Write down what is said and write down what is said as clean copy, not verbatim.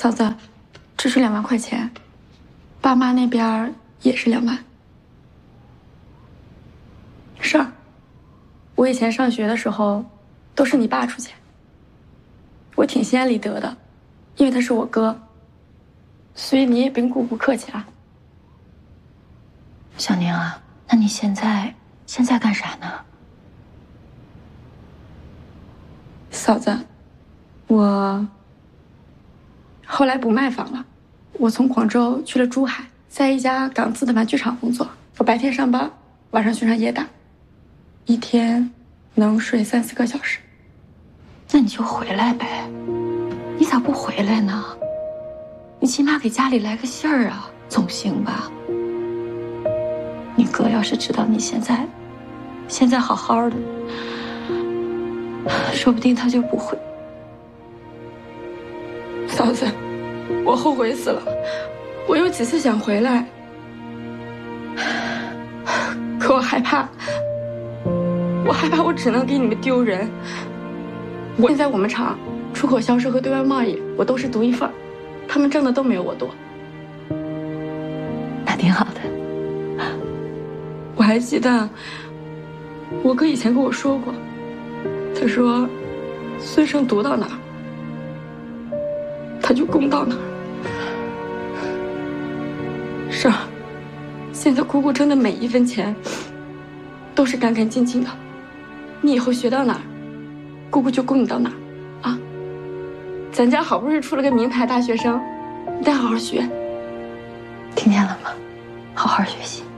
嫂子，这是2万块钱，爸妈那边也是2万。是儿，我以前上学的时候，都是你爸出钱，我挺心安理得的，因为他是我哥，所以你也别跟姑姑客气啊。 小宁啊，那你现在干啥呢？ 嫂子，我后来不卖房了，我从广州去了珠海，在一家港资的玩具厂工作。我白天上班，晚上巡上夜打，一天能睡3、4个小时。 那你就回来呗，你咋不回来呢？你起码给家里来个信儿啊，总行吧？你哥要是知道你现在好好的，说不定他就不会。 嫂子，我后悔死了，我有几次想回来，可我害怕我只能给你们丢人。现在我们厂出口销售和对外贸易，我都是独一份，他们挣的都没有我多。 那挺好的。 我还记得我哥以前跟我说过，他说孙胜读到哪儿，他就攻到哪儿。是啊，现在姑姑挣的每一分钱都是干干净净的，你以后学到哪儿，姑姑就供你到哪儿啊。咱家好不容易出了个名牌大学生，你得好好学。 听见了吗？好好学习。